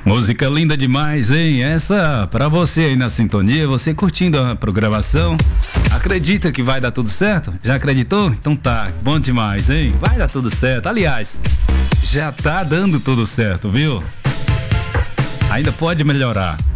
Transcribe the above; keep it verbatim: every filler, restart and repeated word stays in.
Música linda demais, hein? Essa pra você aí na sintonia, você curtindo a programação. Acredita que vai dar tudo certo? Já acreditou? Então tá, bom demais, hein? Vai dar tudo certo. Aliás, já tá dando tudo certo, viu? Ainda pode melhorar.